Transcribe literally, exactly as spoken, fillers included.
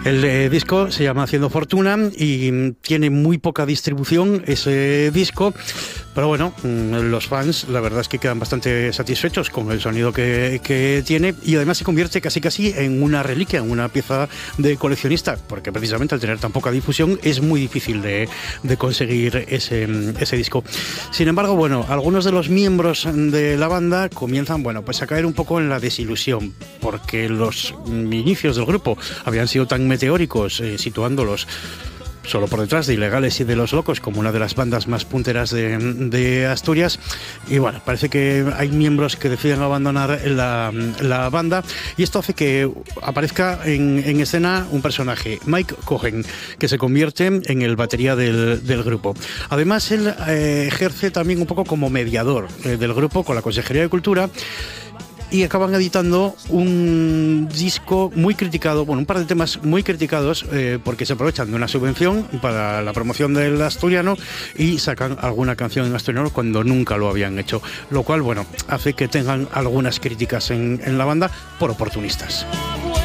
El eh, disco se llama Haciendo Fortuna y tiene muy poca distribución ese disco, pero bueno, los fans la verdad es que quedan bastante satisfechos con el sonido que, que tiene, y además se convierte casi casi en una reliquia, en una pieza de coleccionista, porque precisamente al tener tan poca difusión es muy difícil de, de conseguir ese, ese disco. Sin embargo, bueno, algunos de los miembros de la banda comienzan, bueno, pues a caer un poco en la desilusión, porque los inicios del grupo habían sido tan meteóricos, eh, situándolos solo por detrás de Ilegales y de Los Locos como una de las bandas más punteras de, de Asturias, y bueno, parece que hay miembros que deciden abandonar la, la banda, y esto hace que aparezca en, en escena un personaje, Mike Cohen, que se convierte en el batería del, del grupo. Además, él eh, ejerce también un poco como mediador eh, del grupo con la Consejería de Cultura, y acaban editando un disco muy criticado, bueno, un par de temas muy criticados, eh, porque se aprovechan de una subvención para la promoción del asturiano y sacan alguna canción en asturiano cuando nunca lo habían hecho, lo cual, bueno, hace que tengan algunas críticas en, en la banda por oportunistas.